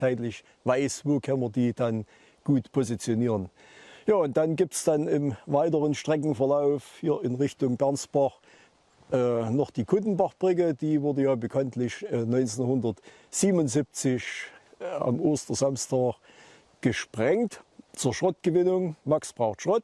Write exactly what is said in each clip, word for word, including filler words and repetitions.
zeitlich weiß, wo können wir die dann gut positionieren. Ja, und dann gibt es dann im weiteren Streckenverlauf hier in Richtung Bernsbach äh, noch die Kuttenbachbrücke. Die wurde ja bekanntlich äh, neunzehnhundertsiebenundsiebzig äh, am Ostersamstag gesprengt zur Schrottgewinnung. Max braucht Schrott.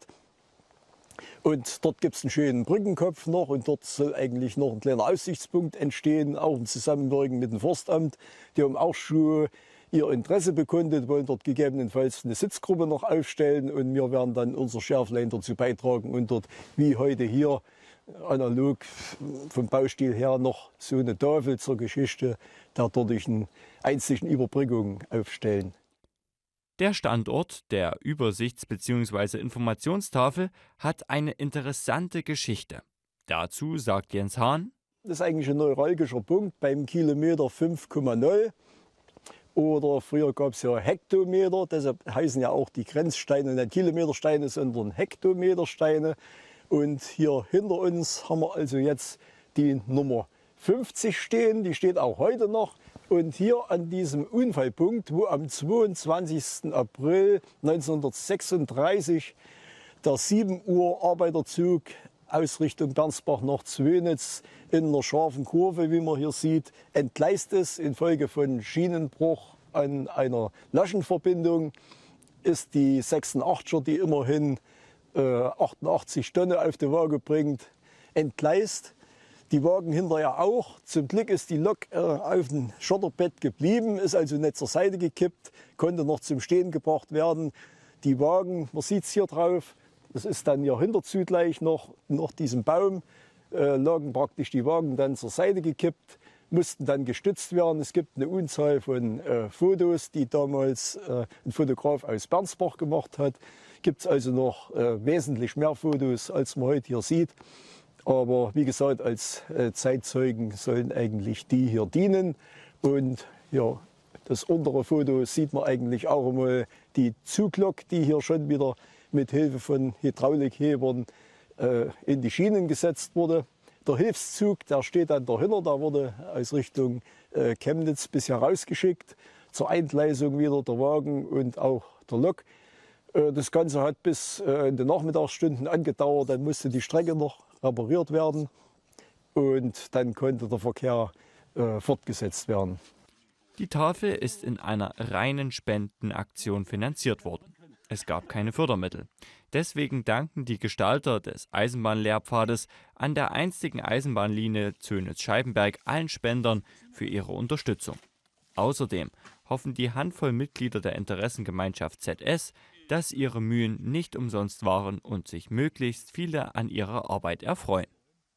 Und dort gibt es einen schönen Brückenkopf noch und dort soll eigentlich noch ein kleiner Aussichtspunkt entstehen, auch im Zusammenwirken mit dem Forstamt. Die haben auch schon ihr Interesse bekundet, wollen dort gegebenenfalls eine Sitzgruppe noch aufstellen und wir werden dann unser Schärflein dazu beitragen und dort wie heute hier analog vom Baustil her noch so eine Tafel zur Geschichte der dortigen einzigen Überbrückung aufstellen. Der Standort der Übersichts- bzw. Informationstafel hat eine interessante Geschichte. Dazu sagt Jens Hahn: Das ist eigentlich ein neuralgischer Punkt beim Kilometer fünf Komma null. Oder früher gab es ja Hektometer, deshalb heißen ja auch die Grenzsteine nicht Kilometersteine, sondern Hektometersteine. Und hier hinter uns haben wir also jetzt die Nummer fünfzig stehen, die steht auch heute noch. Und hier an diesem Unfallpunkt, wo am zweiundzwanzigsten April neunzehnhundertsechsunddreißig der sieben Uhr Arbeiterzug aus Richtung Bernsbach nach Zwönitz in einer scharfen Kurve, wie man hier sieht, entgleist ist infolge von Schienenbruch an einer Laschenverbindung, ist die sechsundachtziger, die immerhin äh, achtundachtzig Tonnen auf die Waage bringt, entgleist. Die Wagen hinterher auch. Zum Glück ist die Lok äh, auf dem Schotterbett geblieben, ist also nicht zur Seite gekippt, konnte noch zum Stehen gebracht werden. Die Wagen, man sieht es hier drauf, das ist dann hier hinterzu gleich noch, noch diesem Baum, äh, lagen praktisch die Wagen dann zur Seite gekippt, mussten dann gestützt werden. Es gibt eine Unzahl von äh, Fotos, die damals äh, ein Fotograf aus Bernsbach gemacht hat. Gibt es also noch äh, wesentlich mehr Fotos, als man heute hier sieht. Aber wie gesagt, als äh, Zeitzeugen sollen eigentlich die hier dienen. Und ja, das untere Foto sieht man eigentlich auch einmal die Zuglok, die hier schon wieder mit Hilfe von Hydraulikhebern äh, in die Schienen gesetzt wurde. Der Hilfszug, der steht dann dahinter, der wurde aus Richtung äh, Chemnitz bisher rausgeschickt, zur Eingleisung wieder der Wagen und auch der Lok. Äh, das Ganze hat bis äh, in den Nachmittagsstunden angedauert, dann musste die Strecke noch repariert werden und dann konnte der Verkehr äh, fortgesetzt werden. Die Tafel ist in einer reinen Spendenaktion finanziert worden. Es gab keine Fördermittel. Deswegen danken die Gestalter des Eisenbahnlehrpfades an der einstigen Eisenbahnlinie Zönitz-Scheibenberg allen Spendern für ihre Unterstützung. Außerdem hoffen die Handvoll Mitglieder der Interessengemeinschaft Z S, dass ihre Mühen nicht umsonst waren und sich möglichst viele an ihrer Arbeit erfreuen.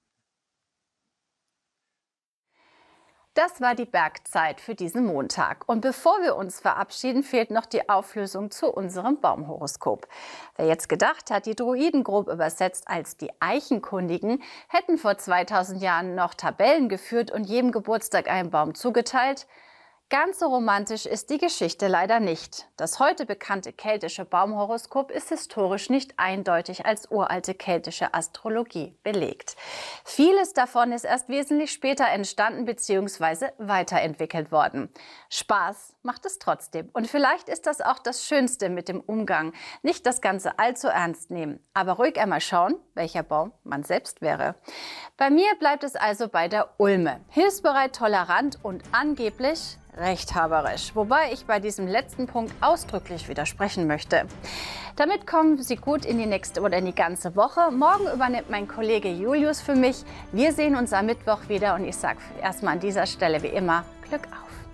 Das war die Bergzeit für diesen Montag. Und bevor wir uns verabschieden, fehlt noch die Auflösung zu unserem Baumhoroskop. Wer jetzt gedacht hat, die Druiden grob übersetzt als die Eichenkundigen, hätten vor zweitausend Jahren noch Tabellen geführt und jedem Geburtstag einen Baum zugeteilt, ganz so romantisch ist die Geschichte leider nicht. Das heute bekannte keltische Baumhoroskop ist historisch nicht eindeutig als uralte keltische Astrologie belegt. Vieles davon ist erst wesentlich später entstanden bzw. weiterentwickelt worden. Spaß macht es trotzdem. Und vielleicht ist das auch das Schönste mit dem Umgang. Nicht das Ganze allzu ernst nehmen, aber ruhig einmal schauen, welcher Baum man selbst wäre. Bei mir bleibt es also bei der Ulme. Hilfsbereit, tolerant und angeblich rechthaberisch, wobei ich bei diesem letzten Punkt ausdrücklich widersprechen möchte. Damit kommen Sie gut in die nächste oder in die ganze Woche. Morgen übernimmt mein Kollege Julius für mich. Wir sehen uns am Mittwoch wieder und ich sage erstmal an dieser Stelle wie immer Glück auf.